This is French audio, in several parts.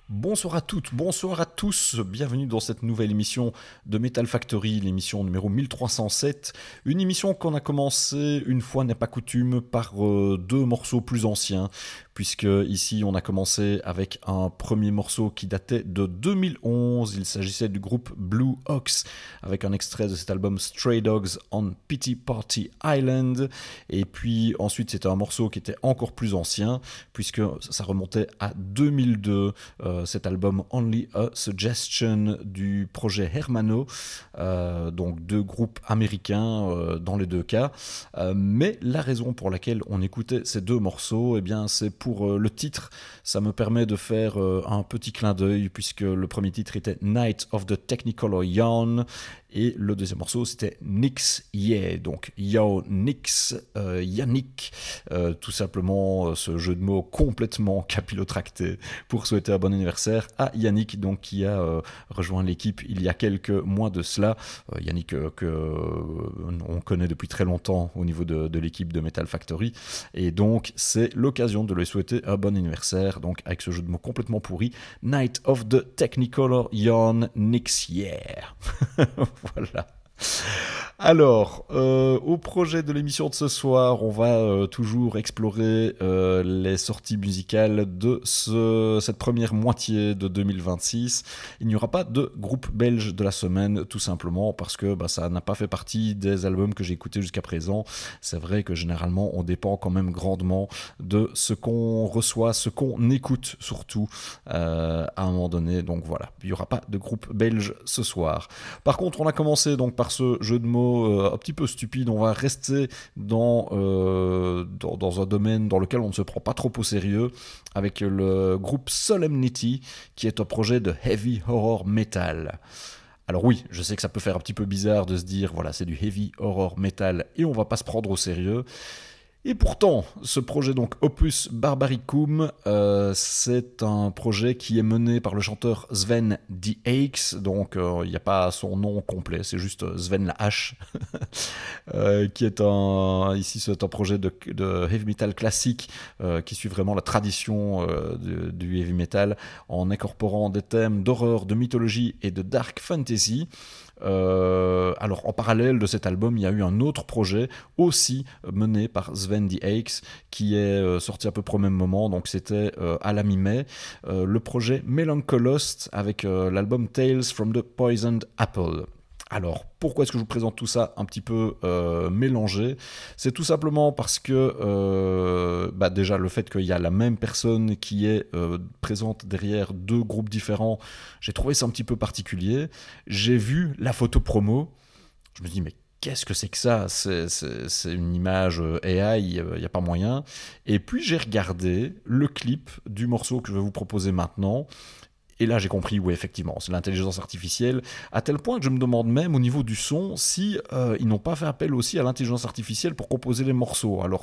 Bonsoir à toutes, bonsoir à tous, bienvenue dans cette nouvelle émission de Metal Factory, l'émission numéro 1307. Une émission qu'on a commencé, une fois n'est pas coutume, par deux morceaux plus anciens, puisque ici on a commencé avec un premier morceau qui datait de 2011, il s'agissait du groupe Blue Ox, avec un extrait de cet album Stray Dogs on Pity Party Island, et puis ensuite c'était un morceau qui était encore plus ancien, puisque ça remontait à 2002, cet album Only a Suggestion du projet Hermano, donc deux groupes américains dans les deux cas. Mais la raison pour laquelle on écoutait ces deux morceaux, eh bien, c'est pour le titre. Ça me permet de faire un petit clin d'œil, puisque le premier titre était Night of the Technicolor Yawn, et le deuxième morceau c'était Nix Yeah, donc Yo Nix, Yannick, tout simplement ce jeu de mots complètement capillotracté pour souhaiter un bon anniversaire à Yannick, donc qui a rejoint l'équipe il y a quelques mois de cela. Yannick que on connaît depuis très longtemps au niveau de l'équipe de Metal Factory, et donc c'est l'occasion de lui souhaiter un bon anniversaire, donc avec ce jeu de mots complètement pourri, Night of the Technicolor Yawn Nix Yeah. Voilà. Alors, au projet de l'émission de ce soir, on va toujours explorer les sorties musicales de cette première moitié de 2026. Il n'y aura pas de groupe belge de la semaine, tout simplement parce que ça n'a pas fait partie des albums que j'ai écoutés jusqu'à présent. C'est vrai que généralement, on dépend quand même grandement de ce qu'on reçoit, ce qu'on écoute surtout à un moment donné. Donc voilà, il n'y aura pas de groupe belge ce soir. Par contre, on a commencé donc par ce jeu de mots un petit peu stupide. On va rester dans un domaine dans lequel on ne se prend pas trop au sérieux, avec le groupe Solemnity, qui est un projet de heavy horror metal. Alors oui, je sais que ça peut faire un petit peu bizarre de se dire, voilà, c'est du heavy horror metal et on va pas se prendre au sérieux. Et pourtant, ce projet donc Opus Barbaricum, c'est un projet qui est mené par le chanteur Sven DH, donc il n'y a pas son nom complet, c'est juste Sven la H, qui est ici c'est un projet de heavy metal classique qui suit vraiment la tradition du heavy metal en incorporant des thèmes d'horreur, de mythologie et de dark fantasy. Alors en parallèle de cet album, il y a eu un autre projet aussi mené par Sven DH qui est sorti à peu près au même moment, donc c'était à la mi-mai, le projet Melancholost avec l'album Tales from the Poisoned Apple. Alors, pourquoi est-ce que je vous présente tout ça un petit peu mélangé ? C'est tout simplement parce que, déjà, le fait qu'il y a la même personne qui est présente derrière deux groupes différents, j'ai trouvé ça un petit peu particulier. J'ai vu la photo promo, je me dis, mais qu'est-ce que c'est que ça ? C'est une image AI, il n'y a pas moyen. Et puis, j'ai regardé le clip du morceau que je vais vous proposer maintenant. Et là, j'ai compris, oui, effectivement, c'est l'intelligence artificielle, à tel point que je me demande même, au niveau du son, si ils n'ont pas fait appel aussi à l'intelligence artificielle pour composer les morceaux. Alors,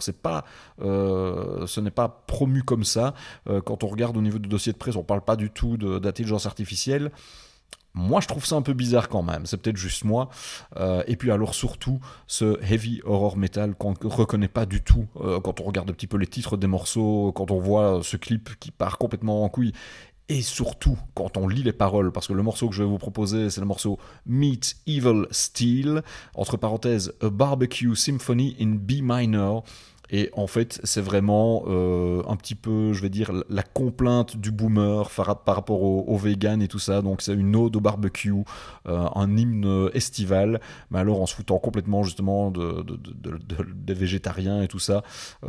ce n'est pas promu comme ça. Quand on regarde au niveau du dossier de presse, on ne parle pas du tout d'intelligence artificielle. Moi, je trouve ça un peu bizarre quand même. C'est peut-être juste moi. Et puis alors surtout, ce heavy horror metal qu'on ne reconnaît pas du tout quand on regarde un petit peu les titres des morceaux, quand on voit ce clip qui part complètement en couille. Et surtout, quand on lit les paroles, parce que le morceau que je vais vous proposer, c'est le morceau Meet Evil Steel, entre parenthèses, A Barbecue Symphony in B minor. Et en fait, c'est vraiment un petit peu, je vais dire, la complainte du boomer par rapport aux véganes et tout ça. Donc c'est une ode au barbecue, un hymne estival, mais alors en se foutant complètement justement des végétariens et tout ça.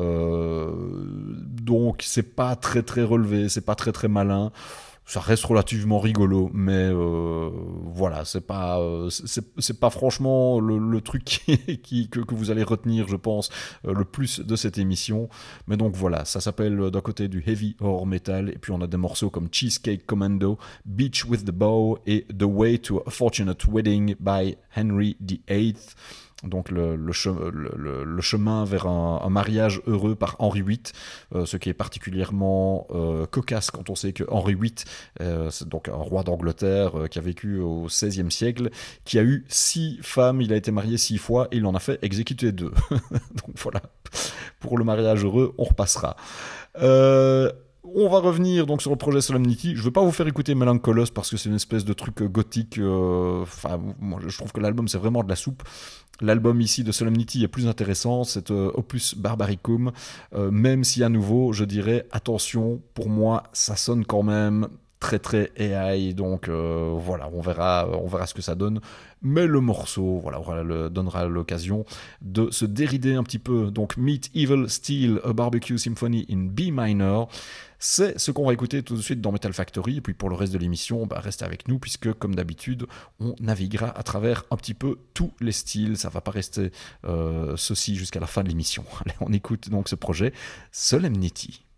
Donc c'est pas très très relevé, c'est pas très très malin. Ça reste relativement rigolo, mais voilà, c'est pas franchement le truc que vous allez retenir, je pense, le plus de cette émission. Mais donc voilà, ça s'appelle d'un côté du heavy horror metal, et puis on a des morceaux comme Cheesecake Commando, Beach with the Bow et The Way to a Fortunate Wedding by Henry VIII. Donc le chemin vers un mariage heureux par Henri VIII, ce qui est particulièrement cocasse quand on sait que Henri VIII, c'est donc un roi d'Angleterre qui a vécu au XVIe siècle, qui a eu 6 femmes, il a été marié 6 fois et il en a fait exécuter 2. Donc voilà, pour le mariage heureux, on repassera. On va revenir donc sur le projet Solemnity. Je ne vais pas vous faire écouter Melancholos parce que c'est une espèce de truc gothique. Moi, je trouve que l'album c'est vraiment de la soupe. L'album ici de Solemnity est plus intéressant, c'est Opus Barbaricum. Même si à nouveau, je dirais attention, pour moi, ça sonne quand même très très AI. Donc voilà, on verra ce que ça donne. Mais le morceau, voilà, donnera l'occasion de se dérider un petit peu. Donc Meet Evil Steel, A Barbecue Symphony in B minor. C'est ce qu'on va écouter tout de suite dans Metal Factory. Et puis pour le reste de l'émission, restez avec nous puisque comme d'habitude, on naviguera à travers un petit peu tous les styles. Ça va pas rester ceci jusqu'à la fin de l'émission. Allez, on écoute donc ce projet Solemnity.